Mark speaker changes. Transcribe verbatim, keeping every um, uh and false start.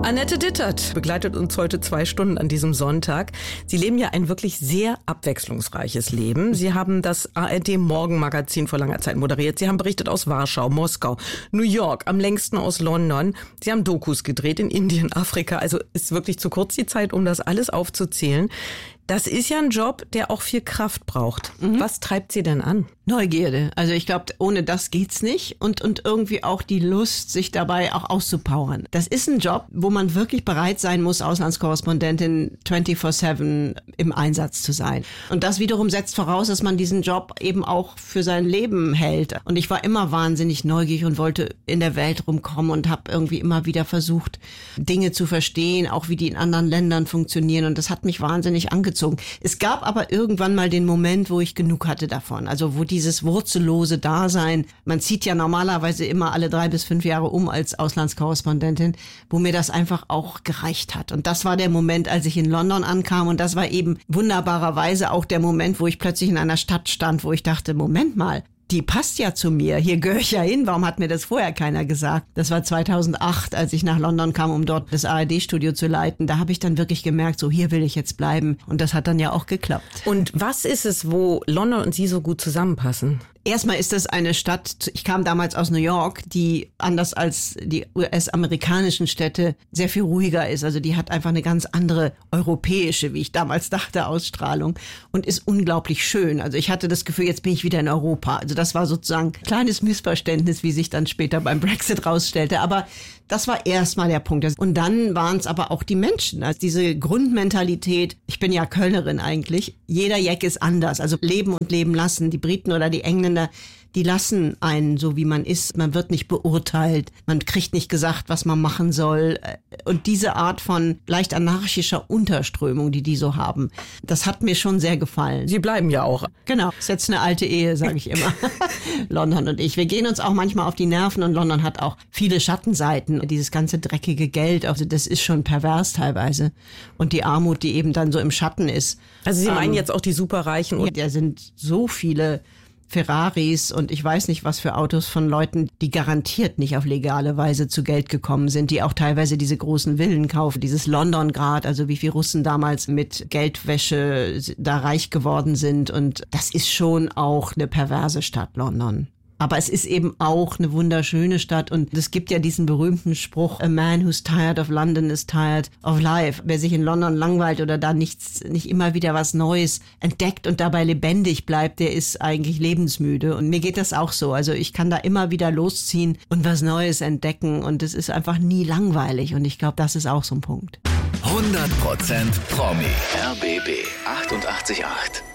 Speaker 1: Annette Dittert begleitet uns heute zwei Stunden an diesem Sonntag. Sie leben ja ein wirklich sehr abwechslungsreiches Leben. Sie haben das A R D-Morgenmagazin vor langer Zeit moderiert. Sie haben berichtet aus Warschau, Moskau, New York, am längsten aus London. Sie haben Dokus gedreht in Indien, Afrika. Also ist wirklich zu kurz die Zeit, um das alles aufzuzählen. Das ist ja ein Job, der auch viel Kraft braucht. Mhm. Was treibt Sie denn an?
Speaker 2: Neugierde. Also ich glaube, ohne das geht's nicht. Und, und irgendwie auch die Lust, sich dabei auch auszupowern. Das ist ein Job, wo man wirklich bereit sein muss, Auslandskorrespondentin vierundzwanzig sieben im Einsatz zu sein. Und das wiederum setzt voraus, dass man diesen Job eben auch für sein Leben hält. Und ich war immer wahnsinnig neugierig und wollte in der Welt rumkommen und habe irgendwie immer wieder versucht, Dinge zu verstehen, auch wie die in anderen Ländern funktionieren. Und das hat mich wahnsinnig angezogen. Es gab aber irgendwann mal den Moment, wo ich genug hatte davon. Also wo dieses wurzellose Dasein, man zieht ja normalerweise immer alle drei bis fünf Jahre um als Auslandskorrespondentin, wo mir das einfach auch gereicht hat. Und das war der Moment, als ich in London ankam. Und das war eben wunderbarerweise auch der Moment, wo ich plötzlich in einer Stadt stand, wo ich dachte, Moment mal, die passt ja zu mir. Hier gehöre ich ja hin. Warum hat mir das vorher keiner gesagt? Das war zweitausendacht, als ich nach London kam, um dort das A R D-Studio zu leiten. Da habe ich dann wirklich gemerkt, so hier will ich jetzt bleiben. Und das hat dann ja auch geklappt.
Speaker 1: Und was ist es, wo London und Sie so gut zusammenpassen?
Speaker 2: Erstmal ist das eine Stadt, ich kam damals aus New York, die anders als die U S-amerikanischen Städte sehr viel ruhiger ist. Also die hat einfach eine ganz andere europäische, wie ich damals dachte, Ausstrahlung und ist unglaublich schön. Also ich hatte das Gefühl, jetzt bin ich wieder in Europa. Also das war sozusagen ein kleines Missverständnis, wie sich dann später beim Brexit rausstellte. Aber das war erstmal der Punkt. Und dann waren es aber auch die Menschen. Also diese Grundmentalität, ich bin ja Kölnerin eigentlich, jeder Jack ist anders. Also leben und leben lassen. Die Briten oder die Engländer, die lassen einen so, wie man ist. Man wird nicht beurteilt. Man kriegt nicht gesagt, was man machen soll. Und diese Art von leicht anarchischer Unterströmung, die die so haben, das hat mir schon sehr gefallen.
Speaker 1: Sie bleiben ja auch.
Speaker 2: Genau, ist jetzt eine alte Ehe, sage ich immer. London und ich. Wir gehen uns auch manchmal auf die Nerven und London hat auch viele Schattenseiten. Dieses ganze dreckige Geld, also das ist schon pervers teilweise. Und die Armut, die eben dann so im Schatten ist.
Speaker 1: Also Sie
Speaker 2: ähm,
Speaker 1: meinen jetzt auch die Superreichen?
Speaker 2: Und da sind so viele Ferraris und ich weiß nicht was für Autos von Leuten, die garantiert nicht auf legale Weise zu Geld gekommen sind, die auch teilweise diese großen Villen kaufen, dieses London-Grad, also wie viele Russen damals mit Geldwäsche da reich geworden sind und das ist schon auch eine perverse Stadt, London. Aber es ist eben auch eine wunderschöne Stadt und es gibt ja diesen berühmten Spruch, a man who's tired of London is tired of life. Wer sich in London langweilt oder da nichts, nicht immer wieder was Neues entdeckt und dabei lebendig bleibt, der ist eigentlich lebensmüde. Und mir geht das auch so. Also ich kann da immer wieder losziehen und was Neues entdecken und es ist einfach nie langweilig und ich glaube, das ist auch so ein Punkt.
Speaker 3: hundert Prozent Promi. R B B achtundachtzig Komma acht.